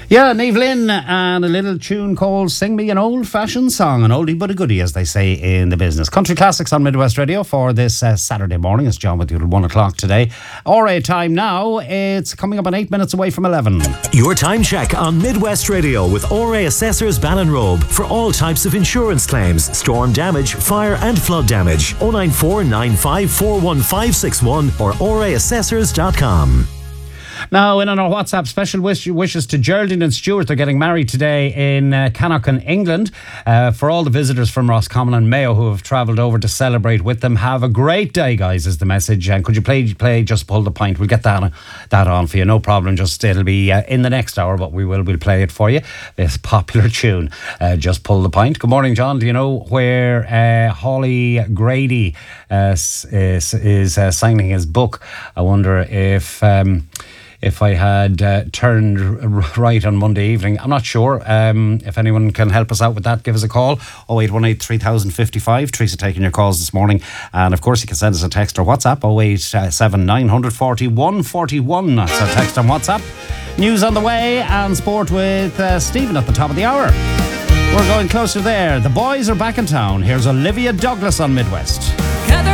Yeah, Niamh Lynn and a little tune called Sing Me an Old-Fashioned Song, an oldie but a goodie, as they say in the business. Country Classics on Midwest Radio for this Saturday morning. It's John with you at 1 o'clock today. RA time now, it's coming up on 8 minutes away from 11. Your time check on Midwest Radio with RA Assessors Ballinrobe for all types of insurance claims, storm damage, fire and flood damage. 094 95 41561 or raassessors.com. Now, in on our WhatsApp, special wishes to Geraldine and Stuart. They're getting married today in Cannock, England. For all the visitors from Roscommon and Mayo who have travelled over to celebrate with them, have a great day, guys, is the message. And could you play Just Pull the Pint? We'll get that on for you, no problem. Just it'll be in the next hour, but we'll play it for you. This popular tune, Just Pull the Pint. Good morning, John. Do you know where Hawley Grady is signing his book? I wonder if I had turned right on Monday evening. I'm not sure. If anyone can help us out with that, give us a call. 0818 3055. Teresa taking your calls this morning. And of course, you can send us a text or WhatsApp. 087 940 141. That's our text on WhatsApp. News on the way and sport with Stephen at the top of the hour. We're going closer there. The boys are back in town. Here's Olivia Douglas on Midwest. Gather